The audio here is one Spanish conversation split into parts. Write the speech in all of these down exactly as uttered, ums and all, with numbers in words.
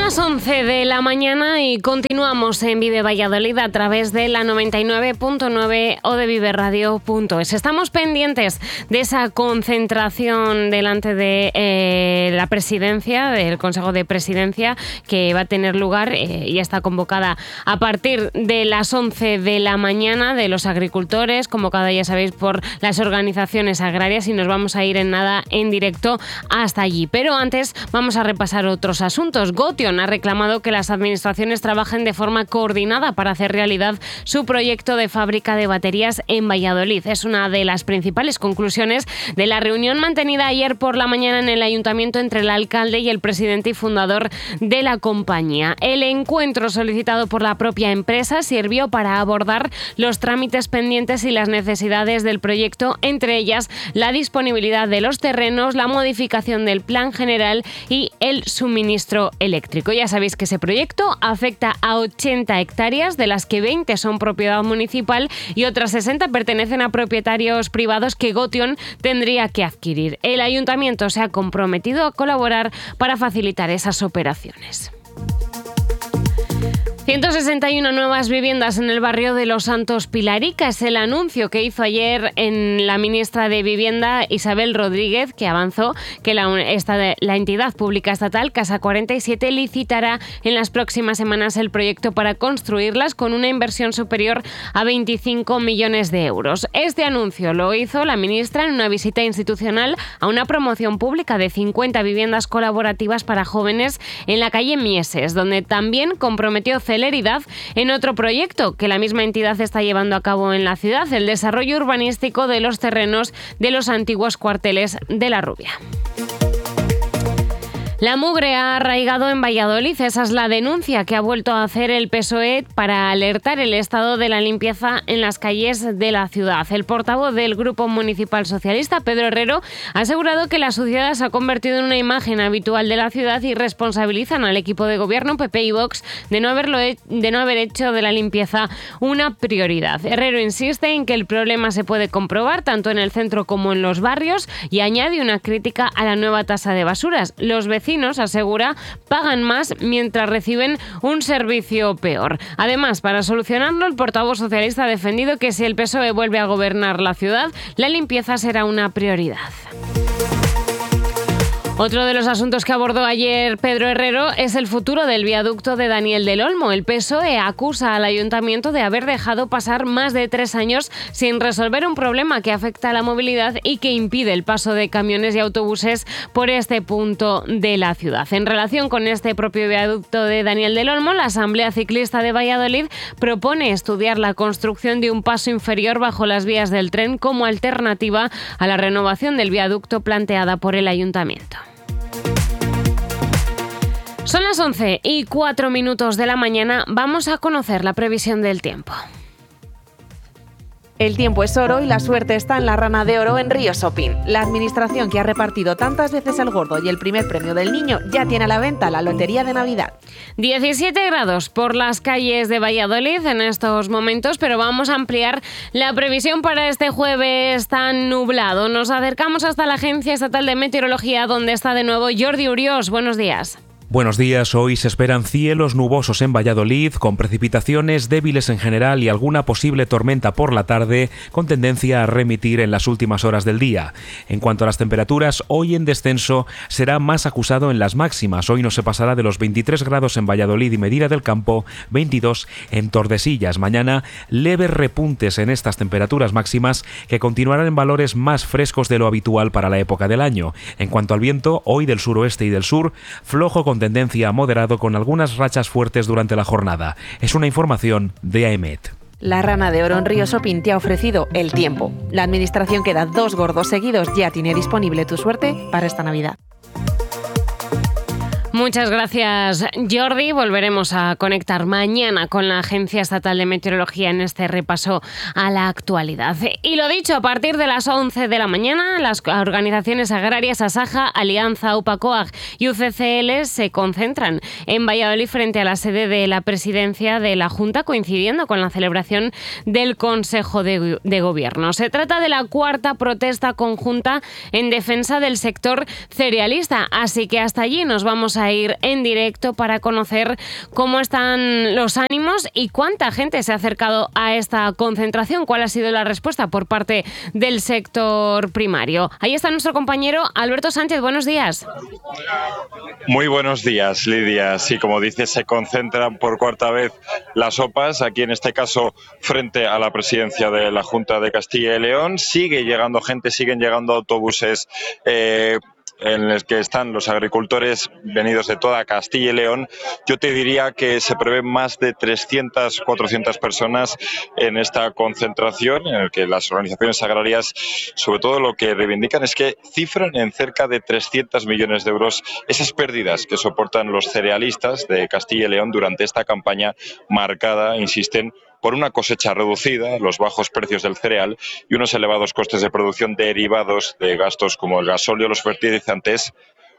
las once de la mañana y continuamos en Vive Valladolid a través de la noventa y nueve punto nueve o de viveradio punto es. Estamos pendientes de esa concentración delante de eh, la presidencia, del Consejo de Presidencia, que va a tener lugar eh, y está convocada a partir de las once de la mañana, de los agricultores, convocada, ya sabéis, por las organizaciones agrarias, y nos vamos a ir en nada en directo hasta allí. Pero antes vamos a repasar otros asuntos. Gotion ha reclamado que las administraciones trabajen de forma coordinada para hacer realidad su proyecto de fábrica de baterías en Valladolid. Es una de las principales conclusiones de la reunión mantenida ayer por la mañana en el ayuntamiento entre el alcalde y el presidente y fundador de la compañía. El encuentro, solicitado por la propia empresa, sirvió para abordar los trámites pendientes y las necesidades del proyecto, entre ellas la disponibilidad de los terrenos, la modificación del plan general y el suministro eléctrico. Ya sabéis que ese proyecto afecta a ochenta hectáreas, de las que veinte son propiedad municipal y otras sesenta pertenecen a propietarios privados que Gotion tendría que adquirir. El ayuntamiento se ha comprometido a colaborar para facilitar esas operaciones. ciento sesenta y una nuevas viviendas en el barrio de Los Santos Pilarica es el anuncio que hizo ayer en la ministra de Vivienda, Isabel Rodríguez, que avanzó que la, esta, la entidad pública estatal Casa cuarenta y siete licitará en las próximas semanas el proyecto para construirlas con una inversión superior a veinticinco millones de euros. Este anuncio lo hizo la ministra en una visita institucional a una promoción pública de cincuenta viviendas colaborativas para jóvenes en la calle Mieses, donde también comprometió celeridad en otro proyecto que la misma entidad está llevando a cabo en la ciudad, el desarrollo urbanístico de los terrenos de los antiguos cuarteles de La Rubia. La mugre ha arraigado en Valladolid. Esa es la denuncia que ha vuelto a hacer el P S O E para alertar el estado de la limpieza en las calles de la ciudad. El portavoz del Grupo Municipal Socialista, Pedro Herrero, ha asegurado que la suciedad se ha convertido en una imagen habitual de la ciudad y responsabilizan al equipo de gobierno, P P y Vox, de no haberlo he- de no haber hecho de la limpieza una prioridad. Herrero insiste en que el problema se puede comprobar tanto en el centro como en los barrios y añade una crítica a la nueva tasa de basuras. Los vecinos Vecinos, asegura, pagan más mientras reciben un servicio peor. Además, para solucionarlo, el portavoz socialista ha defendido que si el P S O E vuelve a gobernar la ciudad, la limpieza será una prioridad. Otro de los asuntos que abordó ayer Pedro Herrero es el futuro del viaducto de Daniel del Olmo. El P S O E acusa al ayuntamiento de haber dejado pasar más de tres años sin resolver un problema que afecta a la movilidad y que impide el paso de camiones y autobuses por este punto de la ciudad. En relación con este propio viaducto de Daniel del Olmo, la Asamblea Ciclista de Valladolid propone estudiar la construcción de un paso inferior bajo las vías del tren como alternativa a la renovación del viaducto planteada por el ayuntamiento. Son las once y cuatro minutos de la mañana. Vamos a conocer la previsión del tiempo. El tiempo es oro y la suerte está en la Rana de Oro en Río Shopping. La administración que ha repartido tantas veces el gordo y el primer premio del niño ya tiene a la venta la lotería de Navidad. diecisiete grados por las calles de Valladolid en estos momentos, pero vamos a ampliar la previsión para este jueves tan nublado. Nos acercamos hasta la Agencia Estatal de Meteorología, donde está de nuevo Jordi Uriós. Buenos días. Buenos días, hoy se esperan cielos nubosos en Valladolid, con precipitaciones débiles en general y alguna posible tormenta por la tarde, con tendencia a remitir en las últimas horas del día. En cuanto a las temperaturas, hoy en descenso será más acusado en las máximas. Hoy no se pasará de los veintitrés grados en Valladolid y Medina del Campo, veintidós en Tordesillas. Mañana, leves repuntes en estas temperaturas máximas que continuarán en valores más frescos de lo habitual para la época del año. En cuanto al viento, hoy del suroeste y del sur, flojo con tendencia a moderado con algunas rachas fuertes durante la jornada. Es una información de AEMET. La Rana de Oro en Río Shopping te ha ofrecido el tiempo. La administración que da dos gordos seguidos ya tiene disponible tu suerte para esta Navidad. Muchas gracias, Jordi. Volveremos a conectar mañana con la Agencia Estatal de Meteorología en este repaso a la actualidad. Y lo dicho, a partir de las once de la mañana, las organizaciones agrarias Asaja, Alianza, UPACOAG y U C C L se concentran en Valladolid frente a la sede de la presidencia de la Junta, coincidiendo con la celebración del Consejo de, de Gobierno. Se trata de la cuarta protesta conjunta en defensa del sector cerealista, así que hasta allí nos vamos a a ir en directo para conocer cómo están los ánimos y cuánta gente se ha acercado a esta concentración, cuál ha sido la respuesta por parte del sector primario. Ahí está nuestro compañero Alberto Sánchez. Buenos días. Muy buenos días, Lidia. Sí, como dices, se concentran por cuarta vez las OPAs, aquí en este caso frente a la presidencia de la Junta de Castilla y León. Sigue llegando gente, siguen llegando autobuses eh, en los que están los agricultores venidos de toda Castilla y León. Yo te diría que se prevén más de trescientas, cuatrocientas personas en esta concentración, en el que las organizaciones agrarias, sobre todo lo que reivindican es que cifran en cerca de trescientos millones de euros esas pérdidas que soportan los cerealistas de Castilla y León durante esta campaña marcada, insisten, por una cosecha reducida, los bajos precios del cereal y unos elevados costes de producción derivados de gastos como el gasóleo, los fertilizantes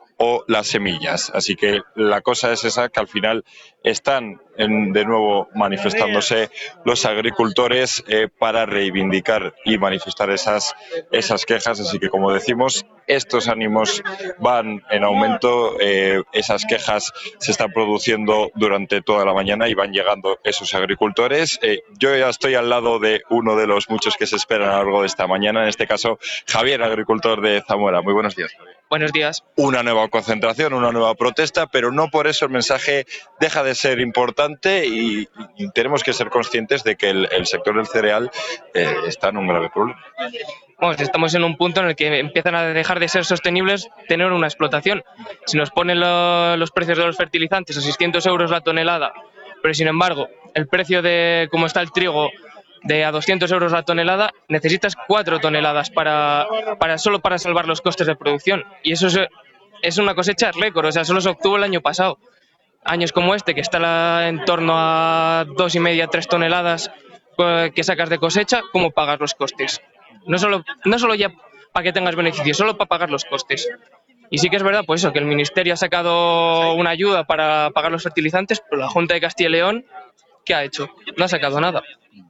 o las semillas. Así que la cosa es esa, que al final están en, de nuevo manifestándose los agricultores eh, para reivindicar y manifestar esas, esas quejas. Así que, como decimos, estos ánimos van en aumento, eh, esas quejas se están produciendo durante toda la mañana y van llegando esos agricultores. Eh, yo ya estoy al lado de uno de los muchos que se esperan a lo largo de esta mañana, en este caso Javier, agricultor de Zamora. Muy buenos días, Javier. Buenos días. Una nueva concentración, una nueva protesta, pero no por eso el mensaje deja de ser importante y, y tenemos que ser conscientes de que el, el sector del cereal eh, está en un grave problema. Vamos, estamos en un punto en el que empiezan a dejar de ser sostenibles tener una explotación. Si nos ponen lo, los precios de los fertilizantes a seiscientos euros la tonelada, pero sin embargo el precio de cómo está el trigo de a doscientos euros la tonelada, necesitas cuatro toneladas para, para solo para salvar los costes de producción. Y eso es, es una cosecha récord, o sea, solo se obtuvo el año pasado. Años como este, que está la, en torno a dos y media, tres toneladas eh, que sacas de cosecha, ¿cómo pagas los costes? No solo, no solo ya para que tengas beneficios, solo para pagar los costes. Y sí que es verdad, pues eso, que el Ministerio ha sacado una ayuda para pagar los fertilizantes, pero la Junta de Castilla y León, ¿qué ha hecho? No ha sacado nada.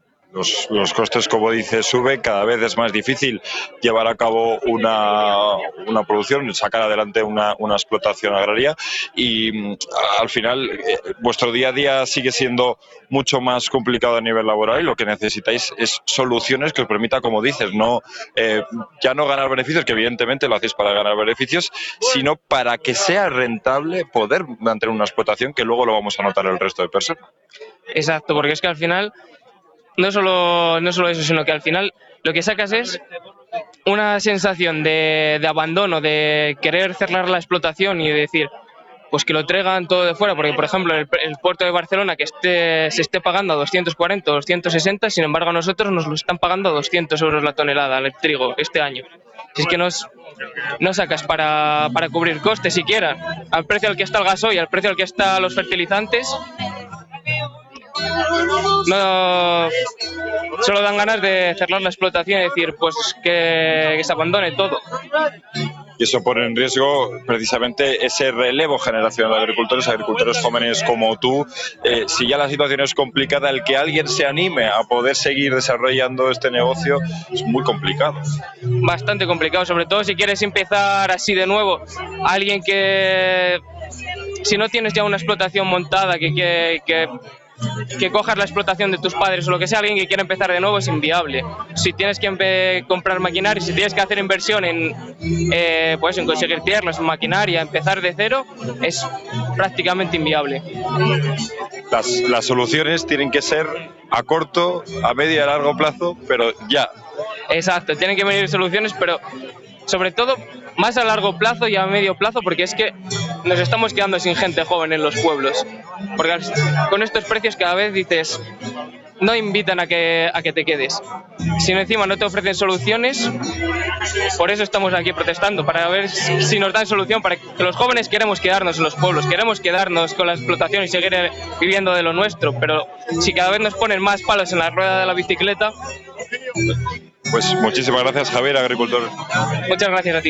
Los, los costes, como dice, suben, cada vez es más difícil llevar a cabo una, una producción, sacar adelante una, una explotación agraria y al final eh, vuestro día a día sigue siendo mucho más complicado a nivel laboral y lo que necesitáis es soluciones que os permita, como dices, no eh, ya no ganar beneficios, que evidentemente lo hacéis para ganar beneficios, sino para que sea rentable poder mantener una explotación que luego lo vamos a notar el resto de personas. Exacto, porque es que al final No solo, no solo eso, sino que al final lo que sacas es una sensación de, de abandono, de querer cerrar la explotación y de decir, pues que lo traigan todo de fuera, porque por ejemplo el, el puerto de Barcelona que esté, se esté pagando a doscientos cuarenta o doscientos sesenta, sin embargo a nosotros nos lo están pagando a doscientos euros la tonelada el trigo este año. Si es que nos, no sacas para, para cubrir costes siquiera, al precio al que está el gasoil, al precio al que están los fertilizantes, no, solo dan ganas de cerrar la explotación y decir pues que, que se abandone todo. Y eso pone en riesgo precisamente ese relevo generacional de agricultores, agricultores jóvenes como tú. Eh, si ya la situación es complicada, el que alguien se anime a poder seguir desarrollando este negocio es muy complicado. Bastante complicado, sobre todo si quieres empezar así de nuevo. Alguien que, si no tienes ya una explotación montada, que, que, que que cojas la explotación de tus padres o lo que sea, alguien que quiera empezar de nuevo es inviable. Si tienes que comprar maquinaria, si tienes que hacer inversión en, eh, pues en conseguir tierras, maquinaria, empezar de cero, es prácticamente inviable. Las, las soluciones tienen que ser a corto, a medio y a largo plazo, pero ya. Exacto, tienen que venir soluciones, pero sobre todo más a largo plazo y a medio plazo, porque es que nos estamos quedando sin gente joven en los pueblos. Porque con estos precios cada vez dices, no invitan a que, a que te quedes. Si encima no te ofrecen soluciones, por eso estamos aquí protestando, para ver si nos dan solución, para que los jóvenes queremos quedarnos en los pueblos, queremos quedarnos con la explotación y seguir viviendo de lo nuestro, pero si cada vez nos ponen más palos en la rueda de la bicicleta... Pues muchísimas gracias, Javier, agricultor. Muchas gracias a ti.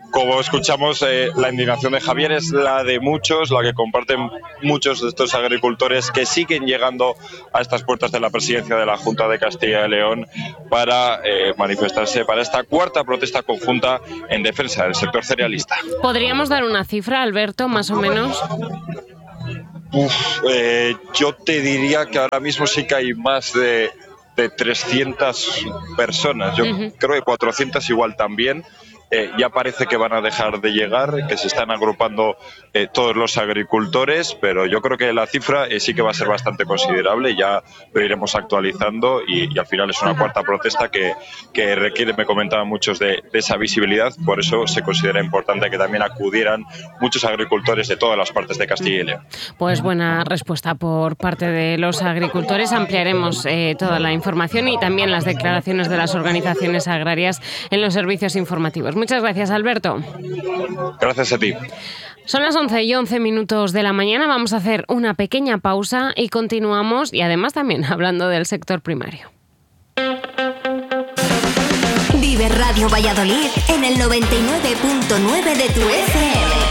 como escuchamos, eh, la indignación de Javier es la de muchos, la que comparten muchos de estos agricultores que siguen llegando a estas puertas de la presidencia de la Junta de Castilla y León para eh, manifestarse para esta cuarta protesta conjunta en defensa del sector cerealista. ¿Podríamos dar una cifra, Alberto, más o menos? Uf, eh, yo te diría que ahora mismo sí que hay más de, de trescientas personas. Yo uh-huh. creo que cuatrocientas igual también. Eh, ya parece que van a dejar de llegar, que se están agrupando eh, todos los agricultores, pero yo creo que la cifra eh, sí que va a ser bastante considerable, ya lo iremos actualizando y, y al final es una cuarta protesta que, que requiere, me comentaban muchos, de, de esa visibilidad, por eso se considera importante que también acudieran muchos agricultores de todas las partes de Castilla y León. Pues buena respuesta por parte de los agricultores. Ampliaremos eh, toda la información y también las declaraciones de las organizaciones agrarias en los servicios informativos. Muchas gracias, Alberto. Gracias a ti. Son las once y once minutos de la mañana. Vamos a hacer una pequeña pausa y continuamos, y además también hablando del sector primario. Vive Radio Valladolid en el noventa y nueve punto nueve de tu F M.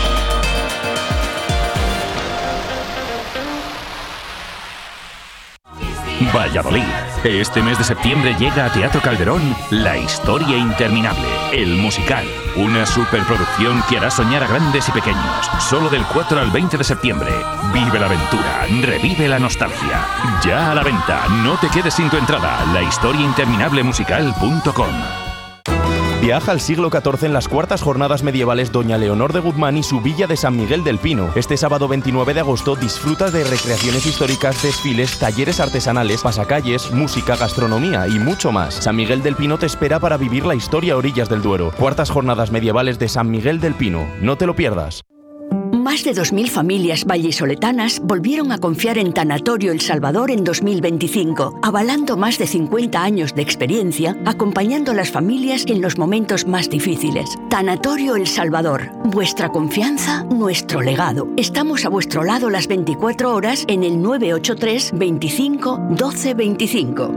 Valladolid. Este mes de septiembre llega a Teatro Calderón La Historia Interminable, el musical. Una superproducción que hará soñar a grandes y pequeños. Solo del cuatro al veinte de septiembre. Vive la aventura, revive la nostalgia. Ya a la venta, no te quedes sin tu entrada. la historia interminable musical punto com. Viaja al siglo catorce en las cuartas jornadas medievales Doña Leonor de Guzmán y su villa de San Miguel del Pino. Este sábado veintinueve de agosto disfruta de recreaciones históricas, desfiles, talleres artesanales, pasacalles, música, gastronomía y mucho más. San Miguel del Pino te espera para vivir la historia a orillas del Duero. Cuartas jornadas medievales de San Miguel del Pino. No te lo pierdas. Más de dos mil familias vallisoletanas volvieron a confiar en Tanatorio El Salvador en dos mil veinticinco, avalando más de cincuenta años de experiencia, acompañando a las familias en los momentos más difíciles. Tanatorio El Salvador, vuestra confianza, nuestro legado. Estamos a vuestro lado las veinticuatro horas en el nueve ocho tres, veinticinco, doce veinticinco.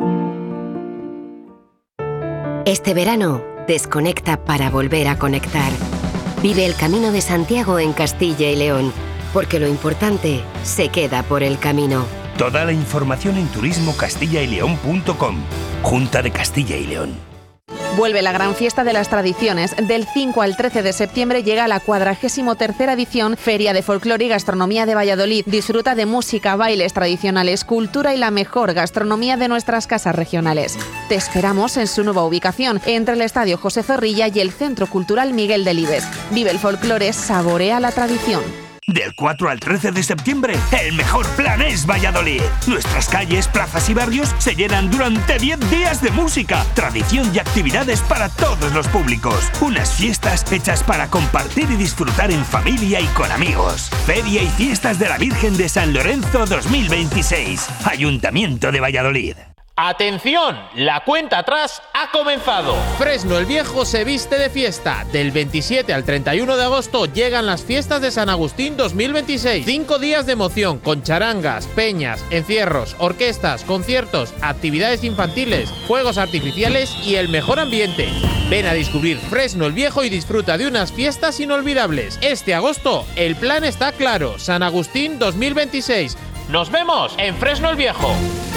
Este verano, desconecta para volver a conectar. Vive el Camino de Santiago en Castilla y León, porque lo importante se queda por el camino. Toda la información en turismo castilla y león punto com. Junta de Castilla y León. Vuelve la gran fiesta de las tradiciones. Del cinco al trece de septiembre llega la cuadragésimo tercera edición Feria de Folclore y Gastronomía de Valladolid. Disfruta de música, bailes tradicionales, cultura y la mejor gastronomía de nuestras casas regionales. Te esperamos en su nueva ubicación, entre el Estadio José Zorrilla y el Centro Cultural Miguel Delibes. Vive el folclore, saborea la tradición. Del cuatro al trece de septiembre, el mejor plan es Valladolid. Nuestras calles, plazas y barrios se llenan durante diez días de música, tradición y actividades para todos los públicos. Unas fiestas hechas para compartir y disfrutar en familia y con amigos. Feria y fiestas de la Virgen de San Lorenzo dos mil veintiséis. Ayuntamiento de Valladolid. ¡Atención! La cuenta atrás ha comenzado. Fresno el Viejo se viste de fiesta. Del veintisiete al treinta y uno de agosto llegan las fiestas de San Agustín dos mil veintiséis. Cinco días de emoción con charangas, peñas, encierros, orquestas, conciertos, actividades infantiles, fuegos artificiales y el mejor ambiente. Ven a descubrir Fresno el Viejo y disfruta de unas fiestas inolvidables. Este agosto el plan está claro. San Agustín dos mil veintiséis. ¡Nos vemos en Fresno el Viejo!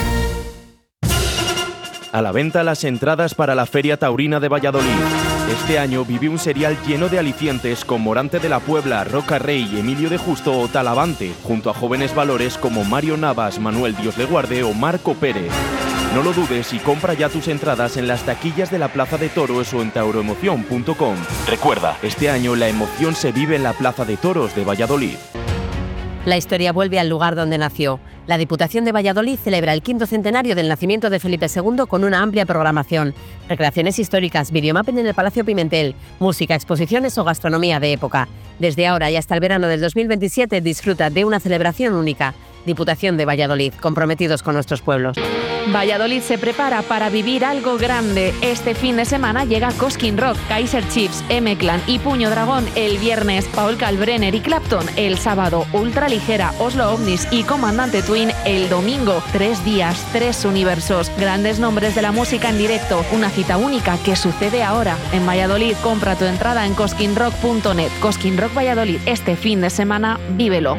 A la venta las entradas para la Feria Taurina de Valladolid. Este año vive un serial lleno de alicientes con Morante de la Puebla, Roca Rey, Emilio de Justo o Talavante, junto a jóvenes valores como Mario Navas, Manuel Dios le guarde o Marco Pérez. No lo dudes y compra ya tus entradas en las taquillas de la Plaza de Toros o en tauroemoción punto com. Recuerda, este año la emoción se vive en la Plaza de Toros de Valladolid. La historia vuelve al lugar donde nació. La Diputación de Valladolid celebra el quinto centenario del nacimiento de Felipe segundo con una amplia programación. Recreaciones históricas, videomapping en el Palacio Pimentel, música, exposiciones o gastronomía de época. Desde ahora y hasta el verano del dos mil veintisiete disfruta de una celebración única. Diputación de Valladolid, comprometidos con nuestros pueblos. Valladolid se prepara para vivir algo grande. Este fin de semana llega Cosquín Rock, Kaiser Chiefs, M-Clan y Puño Dragón el viernes, Paul Kalbrenner y Clapton el sábado, Ultraligera, Oslo Ovnis y Comandante Twin el domingo. Tres días, tres universos, grandes nombres de la música en directo, una cita única que sucede ahora en Valladolid. Compra tu entrada en cosquín rock punto net. Cosquín Rock Valladolid, este fin de semana, vívelo.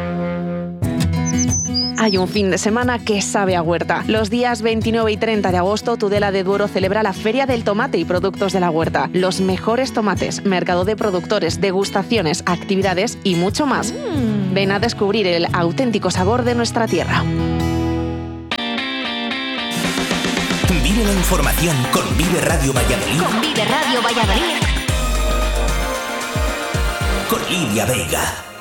Hay un fin de semana que sabe a huerta. Los días veintinueve y treinta de agosto, Tudela de Duero celebra la Feria del Tomate y Productos de la Huerta. Los mejores tomates, mercado de productores, degustaciones, actividades y mucho más. Mm. Ven a descubrir el auténtico sabor de nuestra tierra. Vive la información con Vive Radio Valladolid. Con Vive Radio Valladolid. Con Lidia Vega.